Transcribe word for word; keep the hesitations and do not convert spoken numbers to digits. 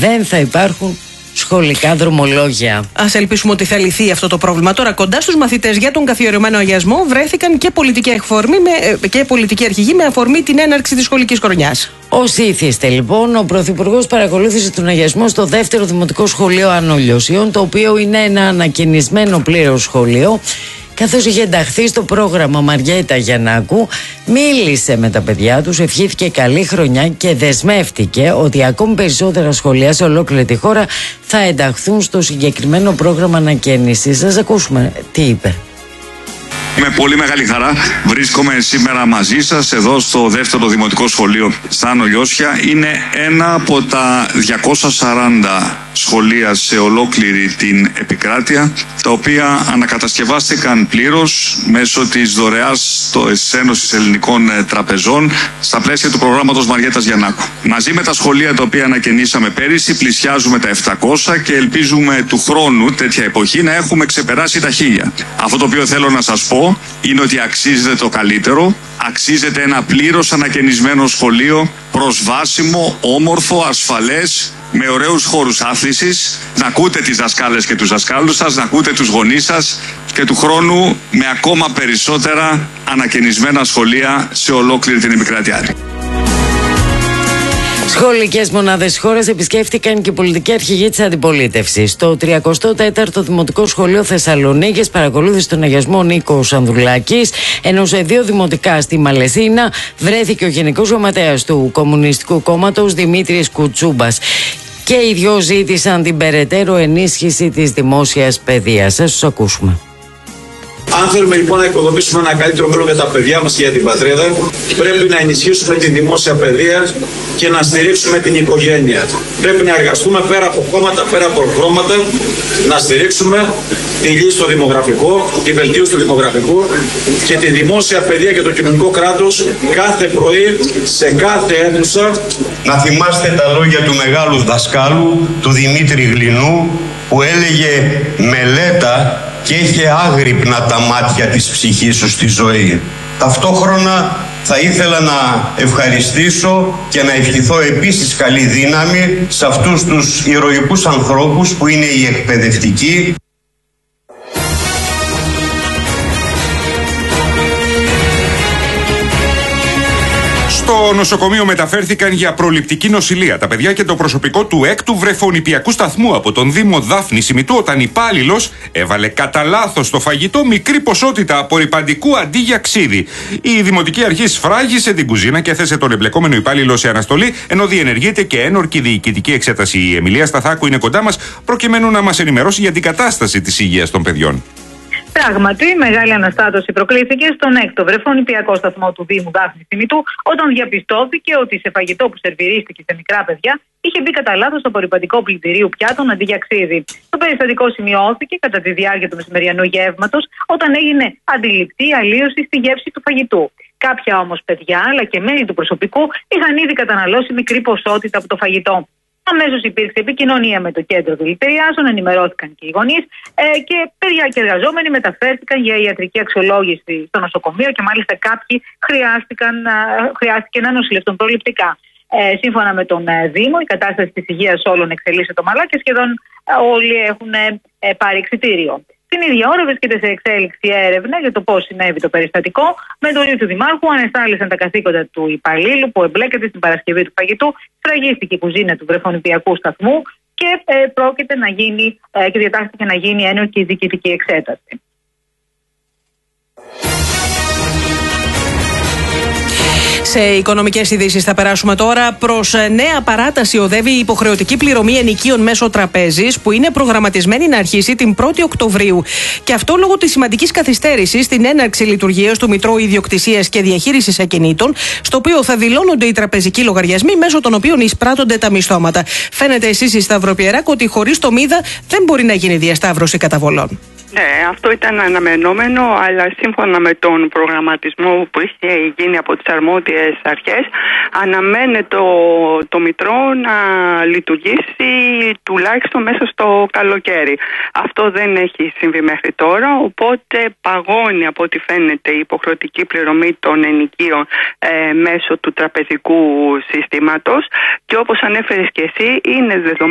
δεν θα υπάρχουν σχολικά δρομολόγια. Ας ελπίσουμε ότι θα λυθεί αυτό το πρόβλημα. Τώρα, κοντά στους μαθητές για τον καθιερωμένο αγιασμό βρέθηκαν και πολιτικοί, αφορμή με, και πολιτικοί αρχηγοί με αφορμή την έναρξη της σχολικής χρονιάς. Ως ήθιστε λοιπόν, ο Πρωθυπουργός παρακολούθησε τον αγιασμό στο δεύτερο Δημοτικό Σχολείο Άνω Λιωσίων, το οποίο είναι ένα ανακαινισμένο πλήρως σχολείο. Καθώς είχε ενταχθεί στο πρόγραμμα Μαριέτα Γιαννάκου, μίλησε με τα παιδιά τους, ευχήθηκε καλή χρονιά και δεσμεύτηκε ότι ακόμη περισσότερα σχολεία σε ολόκληρη τη χώρα θα ενταχθούν στο συγκεκριμένο πρόγραμμα ανακαίνησης. Ας ακούσουμε τι είπε. Με πολύ μεγάλη χαρά βρίσκομαι σήμερα μαζί σας εδώ στο δεύτερο Δημοτικό Σχολείο στα Άνω Λιώσια. Είναι ένα από τα διακόσια σαράντα σχολεία σε ολόκληρη την επικράτεια, τα οποία ανακατασκευάστηκαν πλήρως μέσω της δωρεάς της Ένωσης Ελληνικών Τραπεζών στα πλαίσια του προγράμματος Μαριέτας Γιαννάκου. Μαζί με τα σχολεία τα οποία ανακαινήσαμε πέρυσι πλησιάζουμε τα επτακόσια και ελπίζουμε του χρόνου τέτοια εποχή να έχουμε ξεπεράσει τα χίλια. Αυτό το οποίο θέλω να σας πω είναι ότι αξίζεται το καλύτερο, αξίζεται ένα πλήρως ανακαινισμένο σχολείο, προσβάσιμο, όμορφο, ασφαλές, με ωραίους χώρους άθλησης, να ακούτε τις δασκάλες και τους δασκάλους σας, να ακούτε τους γονείς σας και του χρόνου με ακόμα περισσότερα ανακαινισμένα σχολεία σε ολόκληρη την επικράτεια. Σχολικές μονάδες χώρας επισκέφτηκαν και πολιτικοί αρχηγοί της αντιπολίτευσης. Στο τριακοστό τέταρτο Δημοτικό Σχολείο Θεσσαλονίκης παρακολούθησε τον αγιασμό ο Νίκος Ανδρουλάκης, ενώ σε δύο δημοτικά στη Μαλεσίνα βρέθηκε ο Γενικός Γραμματέας του Κομμουνιστικού Κόμματος Δημήτρης Κουτσούμπας. Και οι δυο ζήτησαν την περαιτέρω ενίσχυση της δημόσιας παιδείας. Ας τους ακούσουμε. Αν θέλουμε λοιπόν να οικοδομήσουμε ένα καλύτερο μέλλον για τα παιδιά μας και για την πατρίδα, πρέπει να ενισχύσουμε τη δημόσια παιδεία και να στηρίξουμε την οικογένεια. Πρέπει να εργαστούμε πέρα από κόμματα, πέρα από χρώματα, να στηρίξουμε τη λύση στο δημογραφικό, τη βελτίωση του δημογραφικού και τη δημόσια παιδεία και το κοινωνικό κράτος κάθε πρωί σε κάθε αίθουσα. Να θυμάστε τα λόγια του μεγάλου δασκάλου, του Δημήτρη Γλινού, που έλεγε «Μελέτα και είχε άγρυπνα τα μάτια της ψυχής σου στη ζωή». Ταυτόχρονα θα ήθελα να ευχαριστήσω και να ευχηθώ επίσης καλή δύναμη σε αυτούς τους ηρωικούς ανθρώπους που είναι οι εκπαιδευτικοί. Στο νοσοκομείο μεταφέρθηκαν για προληπτική νοσηλεία τα παιδιά και το προσωπικό του έκτου βρεφονηπιακού σταθμού από τον Δήμο Δάφνης Ημιτού, όταν υπάλληλος έβαλε κατά λάθος στο φαγητό μικρή ποσότητα απορρυπαντικού αντί για ξύδι. Η Δημοτική Αρχή σφράγισε την κουζίνα και έθεσε τον εμπλεκόμενο υπάλληλο σε αναστολή, ενώ διενεργείται και ένορκη διοικητική εξέταση. Η Εμιλία Σταθάκου είναι κοντά μας προκειμένου να μας ενημερώσει για την κατάσταση της υγείας των παιδιών. Πράγματι, μεγάλη αναστάτωση προκλήθηκε στον έκτο βρεφονηπιακό σταθμό του Δήμου Δάφνης Ημιτού, όταν διαπιστώθηκε ότι σε φαγητό που σερβιρίστηκε σε μικρά παιδιά είχε μπει κατά λάθος το απορρυπαντικό πλυντηρίου πιάτων αντί για ξύδι. Το περιστατικό σημειώθηκε κατά τη διάρκεια του μεσημεριανού γεύματος, όταν έγινε αντιληπτή αλλίωση στη γεύση του φαγητού. Κάποια όμως παιδιά, αλλά και μέλη του προσωπικού, είχαν ήδη καταναλώσει μικρή ποσότητα από το φαγητό. Αμέσως υπήρξε επικοινωνία με το κέντρο δηλητηριάσεων, ενημερώθηκαν και οι γονείς ε, και παιδιά και εργαζόμενοι μεταφέρθηκαν για ιατρική αξιολόγηση στο νοσοκομείο και μάλιστα κάποιοι χρειάστηκαν, ε, χρειάστηκε να νοσηλευτούν προληπτικά. Ε, σύμφωνα με τον ε, Δήμο, η κατάσταση της υγείας όλων εξελίσσεται ομαλά και σχεδόν ε, όλοι έχουν ε, ε, πάρει εξιτήριο. Την ίδια ώρα βρίσκεται σε εξέλιξη έρευνα για το πώς συνέβη το περιστατικό. Με εντολή του Δημάρχου ανεστάλησαν τα καθήκοντα του υπαλλήλου που εμπλέκεται στην παρασκευή του φαγητού, σφραγίστηκε η κουζίνα του βρεφονηπιακού σταθμού και ε, πρόκειται να γίνει ε, και διατάχθηκε να γίνει ένορκη διοικητική εξέταση. Σε οικονομικές ειδήσεις θα περάσουμε τώρα. Προς νέα παράταση οδεύει η υποχρεωτική πληρωμή ενοικίων μέσω τραπέζης, που είναι προγραμματισμένη να αρχίσει την πρώτη Οκτωβρίου. Και αυτό λόγω της σημαντικής καθυστέρησης στην έναρξη λειτουργίας του Μητρώου Ιδιοκτησίας και Διαχείρισης Ακινήτων, στο οποίο θα δηλώνονται οι τραπεζικοί λογαριασμοί μέσω των οποίων εισπράττονται τα μισθώματα. Φαίνεται εσείς, η Σταυροπιεράκο, ότι χωρίς το ΜΥΔΑ δεν μπορεί να γίνει διασταύρωση καταβολών. Ναι, αυτό ήταν αναμενόμενο, αλλά σύμφωνα με τον προγραμματισμό που είχε γίνει από τις αρμόδιες αρχές, αναμένεται το, το Μητρό να λειτουργήσει τουλάχιστον μέσα στο καλοκαίρι. Αυτό δεν έχει συμβεί μέχρι τώρα, οπότε παγώνει από ό,τι φαίνεται η υποχρεωτική πληρωμή των ενοικίων ε, μέσω του τραπεζικού συστήματος, και όπως ανέφερες και εσύ, είναι δεδομένο